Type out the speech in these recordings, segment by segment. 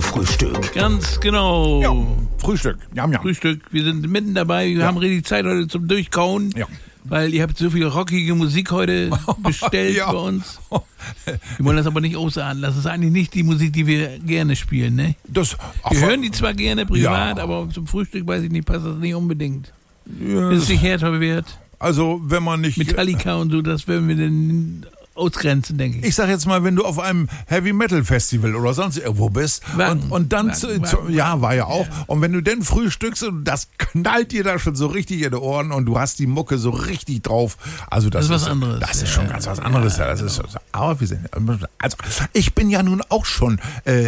Frühstück. Ganz genau. Ja, Frühstück. Jam, jam. Frühstück. Wir sind mitten dabei. Wir haben richtig Zeit heute zum Durchkauen. Ja. Weil ihr habt so viel rockige Musik heute bestellt Ja. bei uns. Wir wollen das aber nicht ausarten. Das ist eigentlich nicht die Musik, die wir gerne spielen, ne? Wir hören die zwar gerne privat, Ja. aber zum Frühstück, weiß ich nicht, passt das nicht unbedingt. Ja, Das ist nicht härter wert. also, wenn man nicht... Metallica und so, das werden wir dann ausgrenzen, denke ich. Ich sag jetzt mal, wenn du auf einem Heavy-Metal-Festival oder sonst irgendwo bist und dann, war ja auch, und wenn du dann frühstückst und das knallt dir da schon so richtig in die Ohren und du hast die Mucke so richtig drauf, also das ist was anderes. Das ist schon ganz was anderes. Ja, das ist, aber wir sind, also ich bin ja nun auch schon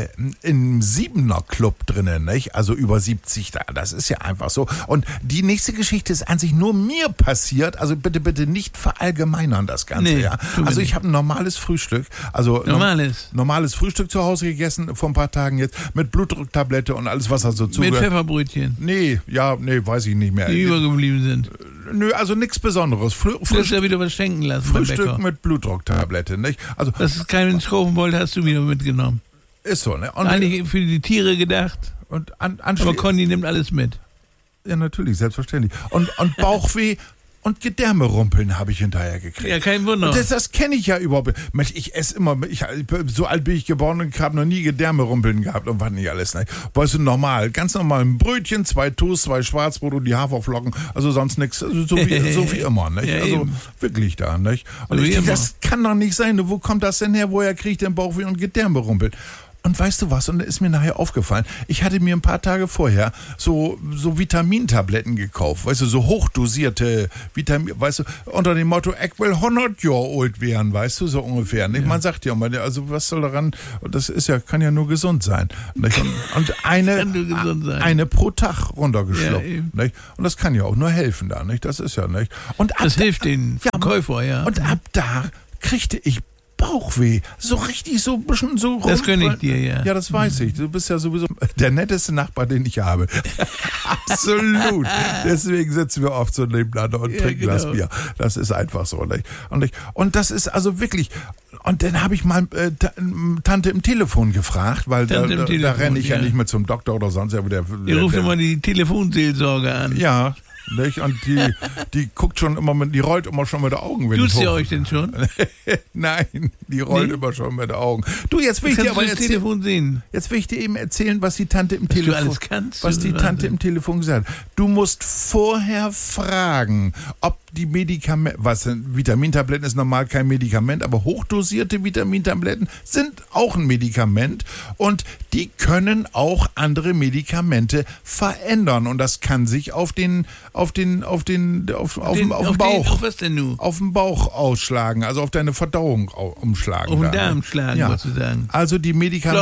im 7er-Club drinnen, nicht? Also über 70, das ist ja einfach so. Und die nächste Geschichte ist an sich nur mir passiert, also bitte nicht verallgemeinern das Ganze, Nee, ja. Also ich habe ein normales Frühstück, also normales Frühstück zu Hause gegessen vor ein paar Tagen jetzt mit Blutdrucktablette und alles, was da so zugehört. Mit Pfefferbrötchen, Nee, weiß ich nicht mehr. die übergeblieben sind. Nö, also nichts Besonderes. Du hast ja wieder was schenken lassen beim Frühstück Bäcker. mit Blutdrucktablette, nicht? Also Dass es keinen kaufen wollte, hast du wieder mitgenommen. ist so, ne? Und, Eigentlich für die Tiere gedacht, und aber anschließend, Conny nimmt alles mit. ja natürlich, selbstverständlich. Und Bauchweh und Gedärmerumpeln habe ich hinterher gekriegt. Ja, kein Wunder. Und das kenne ich ja überhaupt nicht. Mensch, ich esse immer, so alt bin ich geboren und habe noch nie Gedärmerumpeln gehabt und was nicht alles. Ne? Weißt du, normal, ganz normal ein Brötchen, 2 Toast, 2 Schwarzbrot und die Haferflocken, also sonst nichts, also so wie immer. Nicht? Ja, also eben. wirklich da. Nicht? Und So ich wie denke, immer. das kann doch nicht sein. Wo kommt das denn her? Woher kriegt den Bauchweh und Gedärmerumpeln? Und weißt du was? Und da ist mir nachher aufgefallen, ich hatte mir ein paar Tage vorher so Vitamintabletten gekauft, weißt du, so hochdosierte Vitamin, weißt du, unter dem Motto, ich will 100 Jahre alt werden, weißt du, so ungefähr. Nicht? Man sagt ja immer, also was soll daran, das ist ja, kann ja nur gesund sein. Nicht? Und eine pro Tag runtergeschluckt. Ja, nicht? Und das kann ja auch nur helfen da, nicht? Das ist ja nicht. Und Das hilft den Verkäufer, ja. Und ab da kriegte ich Bauchweh. So richtig, so ein bisschen so rum. Das gönne ich dir, ja. Ja, das weiß ich. Du bist ja sowieso der netteste Nachbar, den ich habe. Absolut. Deswegen sitzen wir oft so nebeneinander und trinken das Bier. Das ist einfach so. Nicht? Und das ist also wirklich... Und dann habe ich mal Tante im Telefon gefragt, weil da renne ich ja nicht mehr zum Doktor oder sonst. Ihr ruft immer die Telefonseelsorge an. Ja. Nicht? Und die guckt schon immer die rollt immer schon mit den Augen. Tut sie euch denn schon? Nein, die rollt immer schon mit den Augen. Du, jetzt will ich dir aber Telefon sehen. Jetzt will ich dir eben erzählen, was die Tante im Telefon, du alles kannst, was die Tante im Telefon gesagt hat. Du musst vorher fragen, ob die Medikamente, Vitamintabletten ist normal kein Medikament, aber hochdosierte Vitamintabletten sind auch ein Medikament und die können auch andere Medikamente verändern und das kann sich auf dem Bauch, was denn nun? auf dem Bauch ausschlagen, also auf deine Verdauung umschlagen. Auf den Darm schlagen, ja. sozusagen. Also die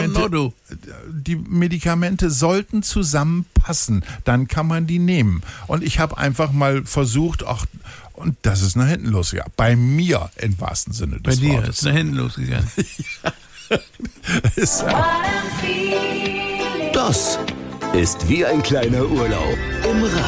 Medikamente sollten zusammenpassen, dann kann man die nehmen. Und ich habe einfach mal versucht, und das ist nach hinten losgegangen. Bei mir im wahrsten Sinne des Wortes. Bei dir ist nach hinten losgegangen. Das ist wie ein kleiner Urlaub im Radio.